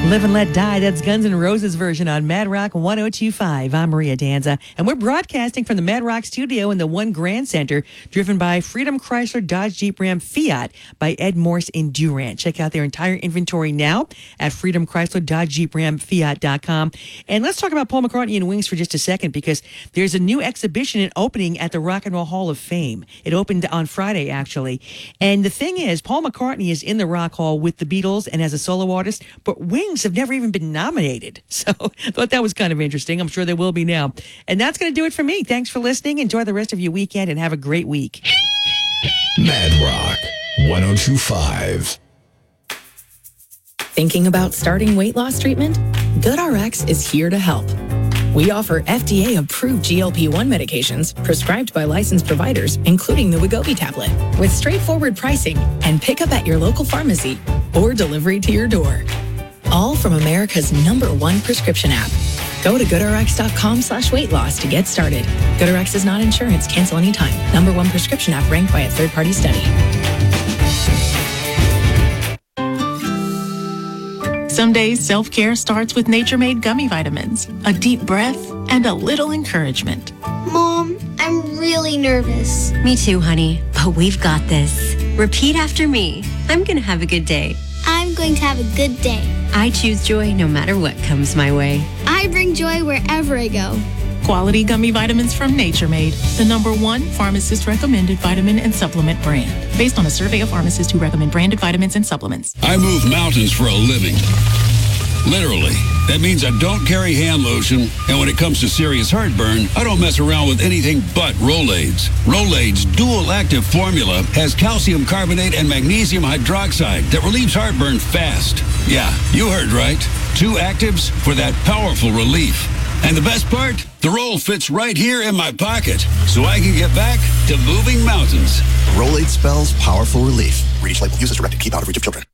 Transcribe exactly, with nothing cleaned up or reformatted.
Live and Let Die, that's Guns N' Roses version on Mad Rock one oh two point five. I'm Maria Danza, and we're broadcasting from the Mad Rock studio in the One Grand Center, driven by Freedom Chrysler Dodge Jeep Ram Fiat by Ed Morse in Durant. Check out their entire inventory now at Freedom Chrysler Dodge Jeep Ram Fiat dot com. And let's talk about Paul McCartney and Wings for just a second, because there's a new exhibition and opening at the Rock and Roll Hall of Fame. It opened on Friday, actually. And the thing is, Paul McCartney is in the Rock Hall with the Beatles and as a solo artist, but Wings have never even been nominated. So I thought that was kind of interesting. I'm sure they will be now. And that's going to do it for me. Thanks for listening. Enjoy the rest of your weekend and have a great week. Mad Rock one oh two point five. Thinking about starting weight loss treatment? GoodRx is here to help. We offer F D A-approved G L P one medications prescribed by licensed providers, including the Wegovy tablet, with straightforward pricing and pickup at your local pharmacy or delivery to your door. All from America's number one prescription app. Go to GoodRx.com slash weight loss to get started. GoodRx is not insurance. Cancel anytime. Number one prescription app ranked by a third-party study. Some days, self-care starts with Nature-Made gummy vitamins, a deep breath, and a little encouragement. Mom, I'm really nervous. Me too, honey, but we've got this. Repeat after me. I'm going to have a good day. I'm going to have a good day. I choose joy no matter what comes my way. I bring joy wherever I go. Quality gummy vitamins from Nature Made, the number one pharmacist-recommended vitamin and supplement brand. Based on a survey of pharmacists who recommend branded vitamins and supplements. I move mountains for a living. Literally. That means I don't carry hand lotion, and when it comes to serious heartburn, I don't mess around with anything but Rolaids. Rolaids' dual-active formula has calcium carbonate and magnesium hydroxide that relieves heartburn fast. Yeah, you heard right. Two actives for that powerful relief. And the best part? The roll fits right here in my pocket, so I can get back to moving mountains. Rolade spells powerful relief. Read each label. Use as directed. Keep out of reach of children.